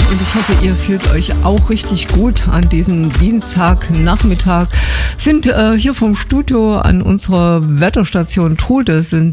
und ich hoffe, ihr fühlt euch auch richtig gut an diesem Dienstagnachmittag. Sind hier vom Studio an unserer Wetterstation Trude sind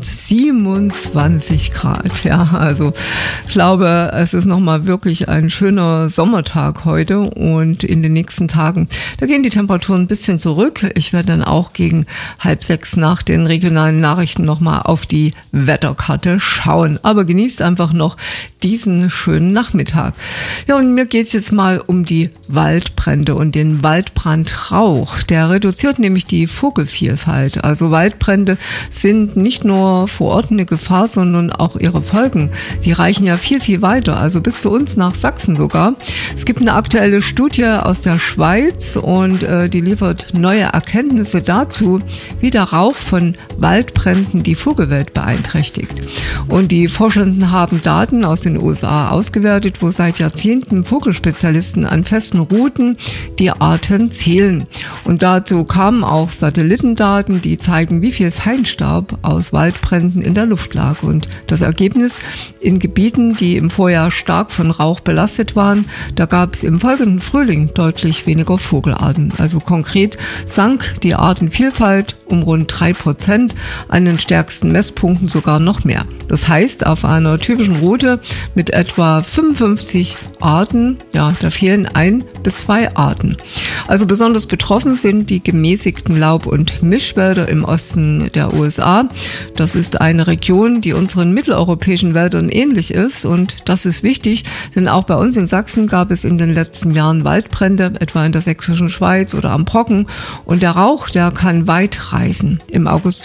27 Grad. Ja, also ich glaube, es ist nochmal wirklich ein schöner Sommertag heute und in den nächsten Tagen, da gehen die Temperaturen ein bisschen zurück. Ich werde dann auch gegen 5:30 nach den regionalen Nachrichten nochmal auf die Wetterkarte schauen. Aber genießt einfach noch diesen schönen Nachmittag. Ja, und mir geht's jetzt mal um die Waldbrände und den Waldbrandrauch. Der reduziert nämlich die Vogelvielfalt. Also Waldbrände sind nicht nur vor Ort eine Gefahr, sondern auch ihre Folgen. Die reichen ja viel, viel weiter, also bis zu uns nach Sachsen sogar. Es gibt eine aktuelle Studie aus der Schweiz und die liefert neue Erkenntnisse dazu, wie der Rauch von Waldbränden die Vogelwelt beeinträchtigt. Und die Forschenden haben Daten aus den USA ausgewertet, wo seit Jahrzehnten Vogelspezialisten an festen Routen die Arten zählen. Und dazu kamen auch Satellitendaten, die zeigen, wie viel Feinstaub aus Waldbränden in der Luft lag. Und das Ergebnis: in Gebieten, die im Vorjahr stark von Rauch belastet waren, da gab es im folgenden Frühling deutlich weniger Vogelarten. Also konkret sank die Artenvielfalt um rund 3%, an den stärksten Messpunkten sogar noch mehr. Das heißt, auf einer typischen Route mit etwa 55 Arten, ja, da fehlen 1 bis 2 Arten. Also besonders betroffen sind die gemäßigten Laub- und Mischwälder im Osten der USA. Das ist eine Region, die unseren mitteleuropäischen Wäldern ähnlich ist, und das ist wichtig, denn auch bei uns in Sachsen gab es in den letzten Jahren Waldbrände, etwa in der sächsischen Schweiz oder am Brocken, und der Rauch, der kann weit reichen. Im August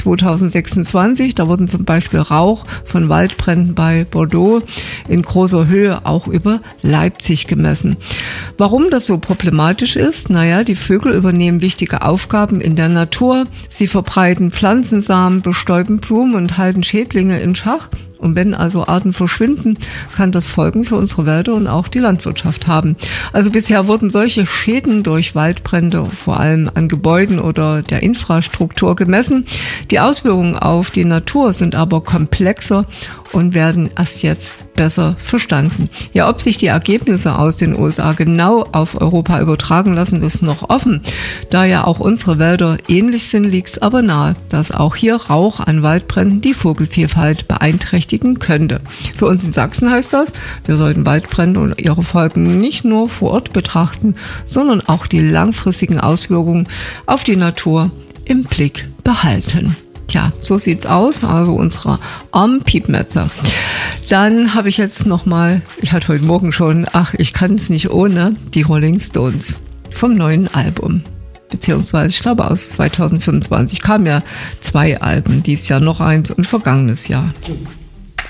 2026, da wurden zum Beispiel Rauch von Waldbränden bei Bordeaux in großer Höhe auch über Leipzig gemessen. Warum das so problematisch ist? Naja, die Vögel übernehmen wichtige Aufgaben in der Natur. Sie verbreiten Pflanzensamen, bestäuben Blumen und halten Schädlinge in Schach. Und wenn also Arten verschwinden, kann das Folgen für unsere Wälder und auch die Landwirtschaft haben. Also bisher wurden solche Schäden durch Waldbrände vor allem an Gebäuden oder der Infrastruktur gemessen. Die Auswirkungen auf die Natur sind aber komplexer und werden erst jetzt besser verstanden. Ja, ob sich die Ergebnisse aus den USA genau auf Europa übertragen lassen, ist noch offen. Da ja auch unsere Wälder ähnlich sind, liegt es aber nahe, dass auch hier Rauch an Waldbränden die Vogelvielfalt beeinträchtigen könnte. Für uns in Sachsen heißt das, wir sollten Waldbrände und ihre Folgen nicht nur vor Ort betrachten, sondern auch die langfristigen Auswirkungen auf die Natur im Blick behalten. Tja, so sieht's aus, also unsere armen Piepmetzer. Dann habe ich jetzt nochmal, ich hatte heute Morgen schon, ich kann es nicht ohne, die Rolling Stones vom neuen Album. Beziehungsweise, ich glaube, aus 2025 kamen ja 2 Alben, dieses Jahr noch eins und vergangenes Jahr.